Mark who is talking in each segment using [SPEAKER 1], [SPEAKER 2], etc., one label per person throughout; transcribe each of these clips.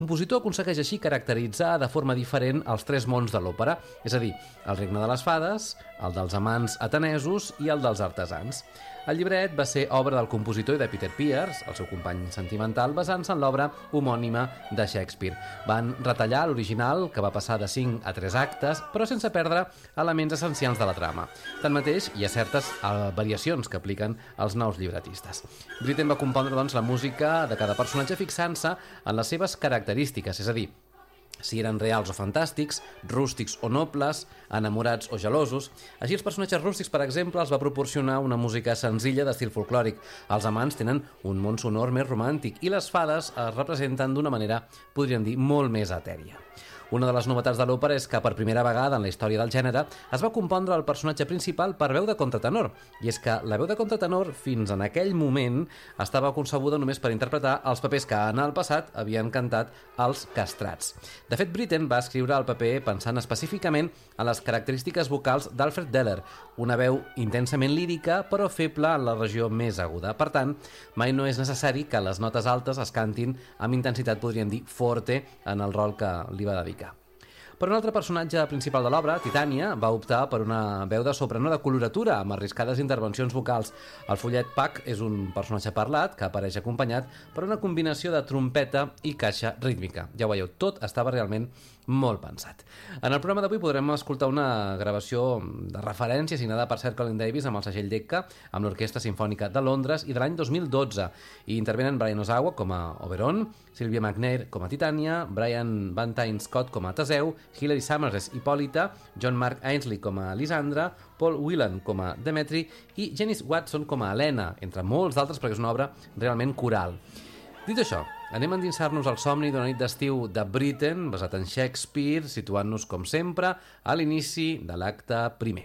[SPEAKER 1] El compositor aconsegueix així caracteritzar de forma diferent els tres mons de l'òpera, és a dir, el regne de les fades, el dels amants atenesos i el dels artesans. El llibret va ser obra del compositor i de Peter Pears, el seu company sentimental, basant-se en l'obra homònima de Shakespeare. Van retallar l'original, que va passar de 5 a 3 actes, però sense perdre elements essencials de la trama. Tanmateix, hi ha certes variacions que apliquen els nous llibretistes. Britten va compondre, doncs, la música de cada personatge fixant-se en les seves característiques, és a dir, si eren reals o fantàstics, rústics o nobles, enamorats o gelosos. Així, els personatges rústics, per exemple, els va proporcionar una música senzilla d'estil folclòric. Els amants tenen un món sonor més romàntic i les fades es representen d'una manera, podríem dir, molt més etèria. Una de les novetats de l'òpera és que per primera vegada en la història del gènere es va compondre el personatge principal per veu de contratenor, i és que la veu de contratenor fins en aquell moment estava concebuda només per interpretar els papers que en el passat havien cantat els castrats. De fet, Britten va escriure el paper pensant específicament en les característiques vocals d'Alfred Deller, una veu intensament lírica però feble en la regió més aguda. Per tant, mai no és necessari que les notes altes es cantin amb intensitat, podríem dir, forte, en el rol que li va dedicar. Per un altre personatge principal de l'obra, Titània, va optar per una veu de soprano de coloratura amb arriscades intervencions vocals. El follet Puck és un personatge parlat que apareix acompanyat per una combinació de trompeta i caixa rítmica. Ja ho veieu, tot estava realment molt pensat. En el programa d'avui podrem escoltar una gravació de referència signada per Sir Colin Davis amb el segell Decca, amb l'Orquestra Simfònica de Londres i de l'any 2012. I intervenen Brian Ozawa com a Oberon, Sylvia McNair com a Titània, Brian Bantain Scott com a Teseu, Hilary Summers Hipòlita, John Mark Ainsley com a Lisandra, Paul Whelan com a Demetri i Janice Watson com a Helena, entre molts d'altres perquè és una obra realment coral. Dit això, anem a endinsar-nos al somni d'una nit d'estiu de Britten, basat en Shakespeare, situant-nos, com sempre, a l'inici de l'acte primer.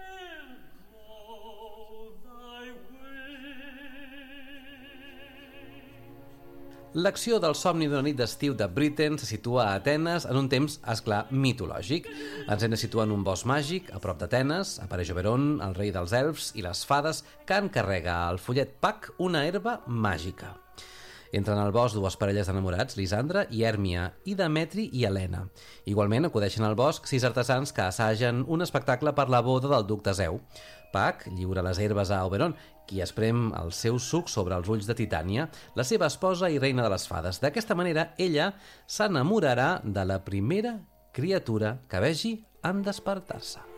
[SPEAKER 1] L'acció del somni d'una nit d'estiu de Britten se situa a Atenes en un temps, esclar, mitològic. Ens hem de situar en un bosc màgic, a prop d'Atenes, apareix Oberon, el rei dels elfs i les fades, que encarrega al follet Puck una herba màgica. Entren al bosc dues parelles d'enamorats, Lisandra i Hèrmia, i Demetri i Helena. Igualment acudeixen al bosc 6 artesans que assagen un espectacle per la boda del duc Teseu. Puck lliura les herbes a Oberon, qui esprem el seu suc sobre els ulls de Titània, la seva esposa i reina de les fades. D'aquesta manera, ella s'enamorarà de la primera criatura que vegi en despertar-se.